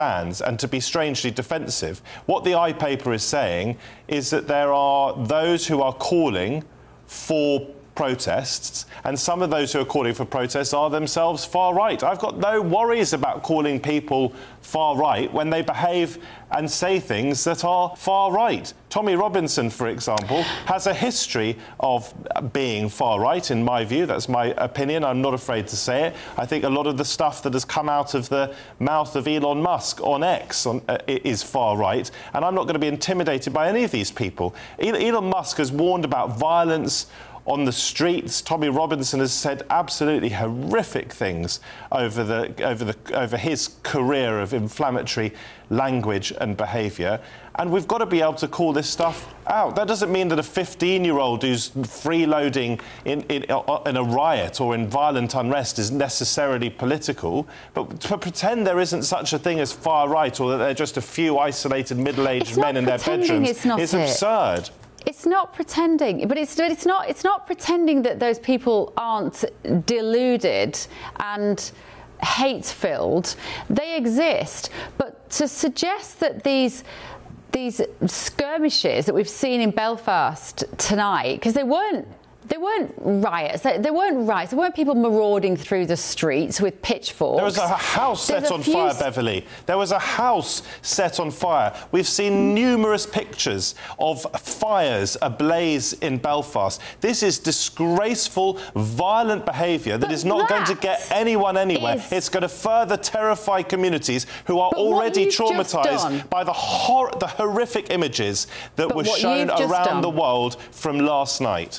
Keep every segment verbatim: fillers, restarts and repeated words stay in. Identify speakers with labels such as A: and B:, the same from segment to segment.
A: stands and to be strangely defensive. What the I paper is saying is that there are those who are calling for protests, and some of those who are calling for protests are themselves far right. I've got no worries about calling people far right when they behave and say things that are far right. Tommy Robinson, for example, has a history of being far right, in my view. That's my opinion. I'm not afraid to say it. I think a lot of the stuff that has come out of the mouth of Elon Musk on X on, uh, is far right, and I'm not going to be intimidated by any of these people. Elon Musk has warned about violence on the streets. Tommy Robinson has said absolutely horrific things over the over the over his career of inflammatory language and behaviour, and we've got to be able to call this stuff out. That doesn't mean that a fifteen-year-old who's freeloading in, in in a riot or in violent unrest is necessarily political, but to pretend there isn't such a thing as far right, or that they're just a few isolated middle-aged men in their bedrooms, is absurd.
B: It's not pretending, but it's it's not it's not pretending that those people aren't deluded and hate-filled. They exist, but to suggest that these these skirmishes that we've seen in Belfast tonight, because they weren't. They weren't riots. They, they weren't riots. There weren't people marauding through the streets with pitchforks.
A: There was a house set
B: There's
A: on fire, Beverly. There was a house set on fire. We've seen numerous pictures of fires ablaze in Belfast. This is disgraceful, violent behaviour that
B: but
A: is not going to get anyone anywhere.
B: Is...
A: It's going to further terrify communities who are
B: but
A: already traumatised by the, hor the horrific images that
B: but
A: were shown around
B: done...
A: the world from last night.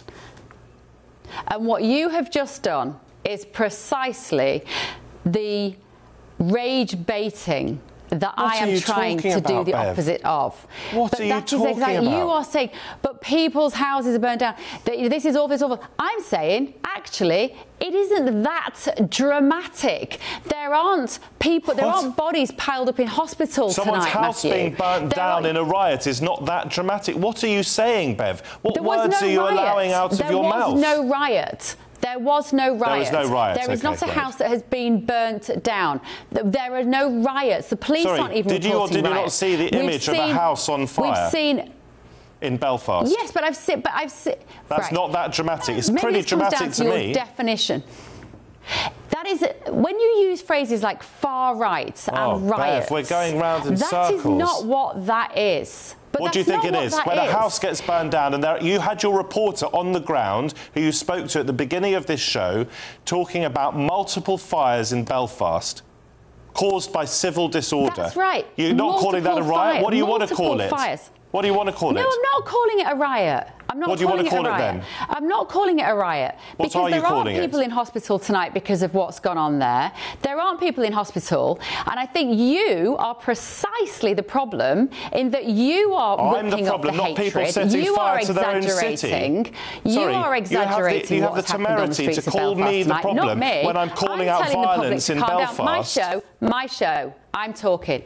B: And what you have just done is precisely the rage baiting that
A: what
B: I am trying to
A: about,
B: do the
A: Bev?
B: opposite of.
A: What
B: but
A: are you
B: that
A: talking
B: is exactly,
A: about?
B: You are saying, but people's houses are burned down. This is awful, this is awful. I'm saying, actually, it isn't that dramatic. There aren't people, there
A: what?
B: aren't bodies piled up in hospital
A: Someone's
B: tonight,
A: house
B: Matthew.
A: being burnt
B: there
A: down
B: are...
A: in a riot is not that dramatic. What are you saying, Bev? What
B: there was
A: words
B: no
A: are you
B: riot.
A: allowing out
B: there
A: of your mouth?
B: There was no riot. There was no riot.
A: There was no riot.
B: There is
A: okay,
B: not a
A: great.
B: house that has been burnt down. There are no riots. The police
A: Sorry,
B: aren't even
A: did you or
B: reporting
A: did you
B: riots.
A: not see the image
B: seen,
A: of a house on fire?
B: We've seen
A: in Belfast.
B: Yes, but I've seen. But I've seen.
A: That's
B: right.
A: not that dramatic. It's
B: Maybe
A: pretty
B: this comes
A: dramatic
B: down to,
A: to
B: your
A: me.
B: Definition. That is when you use phrases like far right
A: oh,
B: and riots.
A: Bev, we're going round in
B: that
A: circles.
B: That is not what that is. But
A: what do you think it is? When
B: is.
A: a house gets burned down and there, you had your reporter on the ground who you spoke to at the beginning of this show talking about multiple fires in Belfast caused by civil disorder.
B: That's right.
A: You're not
B: multiple
A: calling that a riot?
B: Fire,
A: what do you want to call it?
B: Fires.
A: What do you want to call
B: no,
A: it?
B: No, I'm not calling it a riot. I'm not
A: what do you
B: calling
A: want to call
B: it, a
A: it
B: riot.
A: then?
B: I'm not calling it a riot.
A: What
B: because
A: are you
B: there aren't
A: calling
B: people
A: it?
B: in hospital tonight because of what's gone on there. There aren't people in hospital. And I think you are precisely the problem in that you are
A: I'm
B: whipping
A: the problem,
B: up the
A: not
B: hatred.
A: people setting
B: you
A: fire
B: are
A: to their own
B: exaggerating.
A: city.
B: You
A: Sorry,
B: are exaggerating
A: you have the, you have
B: what's
A: the
B: happened on the
A: temerity
B: streets
A: to call
B: of Belfast
A: me the
B: tonight.
A: problem
B: Not me.
A: when I'm calling
B: I'm
A: out
B: telling
A: violence
B: the
A: in
B: public to
A: Belfast.
B: calm down. My show, my show. I'm talking.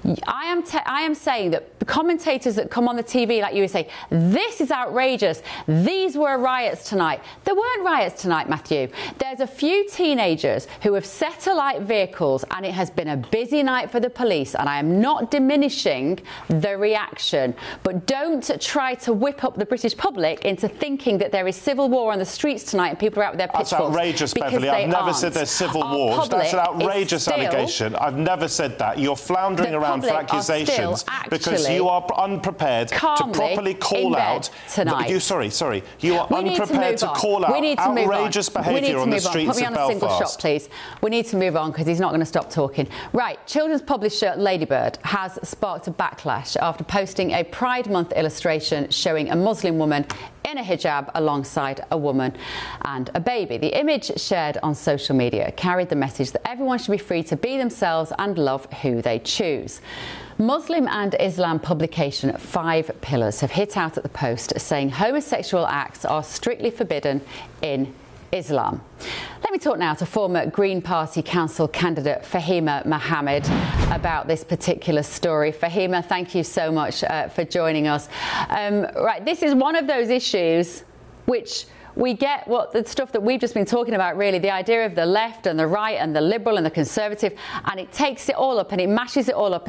B: I am, I am saying that the commentators that come on the T V, like you would say, this is outrageous. These were riots tonight. There weren't riots tonight, Matthew. There's a few teenagers who have set alight vehicles, and it has been a busy night for the police. And I am not diminishing the reaction, but don't try to whip up the British public into thinking that there is civil war on the streets tonight and people are out with their pitchforks.
A: That's outrageous, Beverly. I've never said there's civil wars. That's an outrageous allegation. I've never said that. You're floundering around for accusations because you are unprepared to properly call out
B: tonight.
A: You, sorry, sorry. You are
B: we
A: unprepared to, to call out outrageous behaviour on the streets
B: of Belfast. Put me on a single shot, please. We need to move on because he's not going to stop talking. Right, children's publisher Ladybird has sparked a backlash after posting a Pride Month illustration showing a Muslim woman in a hijab alongside a woman and a baby. The image shared on social media carried the message that everyone should be free to be themselves and love who they choose. Muslim and Islam publication Five Pillars have hit out at the post saying homosexual acts are strictly forbidden in Islam. Let me talk now to former Green Party council candidate Fahima Mohamed about this particular story. Fahima, thank you so much uh, for joining us. Um, right, this is one of those issues which we get what the stuff that we've just been talking about, really, the idea of the left and the right and the liberal and the conservative, and it takes it all up and it mashes it all up